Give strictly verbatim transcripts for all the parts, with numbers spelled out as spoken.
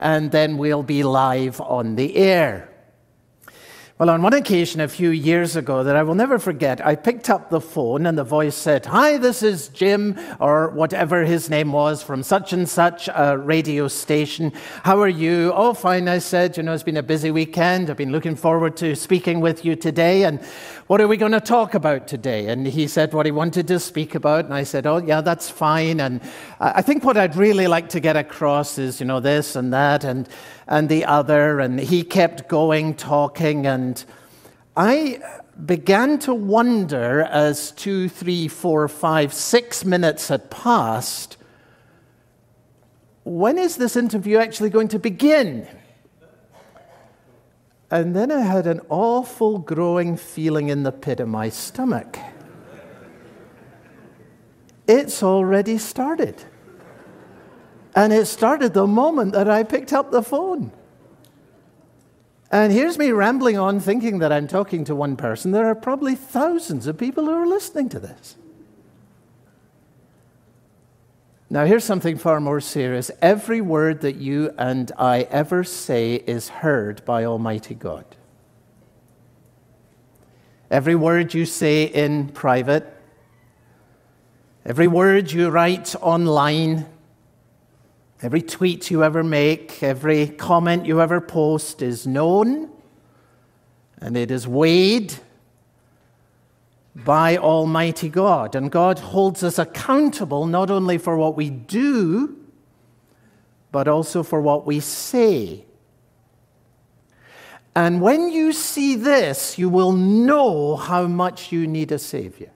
and then we'll be live on the air. Well, on one occasion a few years ago that I will never forget, I picked up the phone and the voice said, "Hi, this is Jim," or whatever his name was, "from such and such a radio station. How are you?" "Oh, fine," I said. "You know, it's been a busy weekend. I've been looking forward to speaking with you today. And what are we going to talk about today?" And he said what he wanted to speak about. And I said, "Oh, yeah, that's fine. And I think what I'd really like to get across is, you know, this and that and and the other." And he kept going, talking, and I began to wonder as two, three, four, five, six minutes had passed, when is this interview actually going to begin? And then I had an awful growing feeling in the pit of my stomach. It's already started. And it started the moment that I picked up the phone. And here's me rambling on thinking that I'm talking to one person. There are probably thousands of people who are listening to this. Now, here's something far more serious. Every word that you and I ever say is heard by Almighty God. Every word you say in private, every word you write online, every tweet you ever make, every comment you ever post is known, and it is weighed by Almighty God. And God holds us accountable not only for what we do, but also for what we say. And when you see this, you will know how much you need a Savior.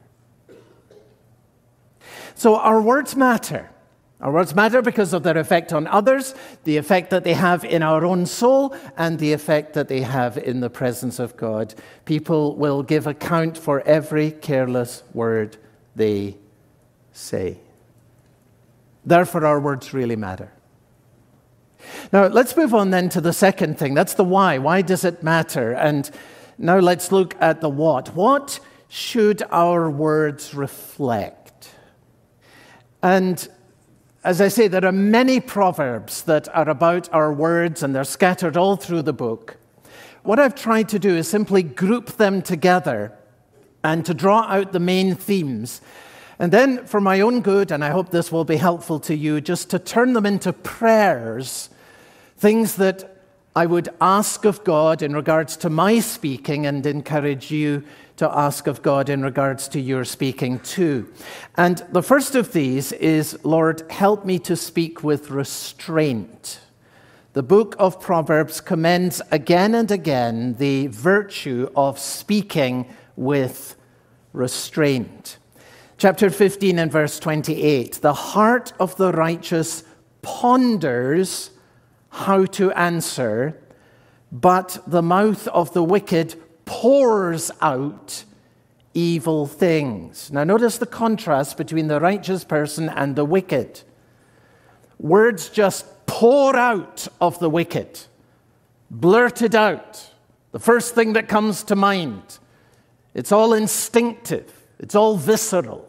So our words matter. Our words matter because of their effect on others, the effect that they have in our own soul, and the effect that they have in the presence of God. People will give account for every careless word they say. Therefore, our words really matter. Now, let's move on then to the second thing. That's the why. Why does it matter? And now let's look at the what. What should our words reflect? And as I say, there are many proverbs that are about our words, and they're scattered all through the book. What I've tried to do is simply group them together and to draw out the main themes. And then, for my own good, and I hope this will be helpful to you, just to turn them into prayers, things that I would ask of God in regards to my speaking, and encourage you to ask of God in regards to your speaking too. And the first of these is, Lord, help me to speak with restraint. The book of Proverbs commends again and again the virtue of speaking with restraint. Chapter fifteen and verse twenty-eight, the heart of the righteous ponders how to answer, but the mouth of the wicked pours out evil things. Now notice the contrast between the righteous person and the wicked. Words just pour out of the wicked, blurted out. The first thing that comes to mind. It's all instinctive. It's all visceral.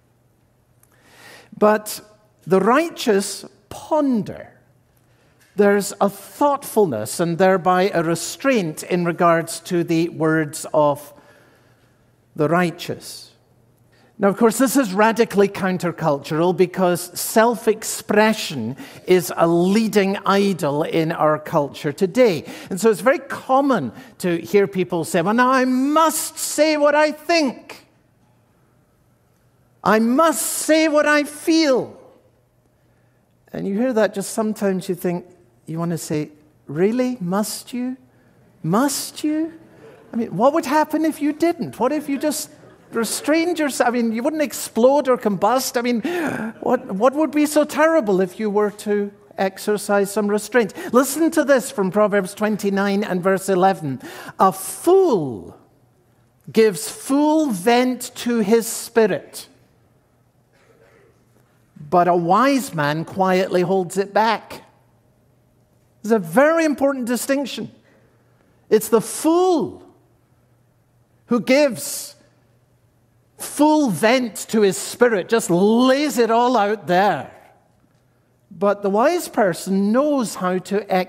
But the righteous ponder. There's a thoughtfulness and thereby a restraint in regards to the words of the righteous. Now, of course, this is radically countercultural because self-expression is a leading idol in our culture today. And so it's very common to hear people say, well, now I must say what I think. I must say what I feel. And you hear that, just sometimes you think, you want to say, really? Must you? Must you? I mean, what would happen if you didn't? What if you just restrained yourself? I mean, you wouldn't explode or combust. I mean, what, what would be so terrible if you were to exercise some restraint? Listen to this from Proverbs twenty-nine and verse eleven. A fool gives full vent to his spirit, but a wise man quietly holds it back. It's a very important distinction. It's the fool who gives full vent to his spirit, just lays it all out there. But the wise person knows how to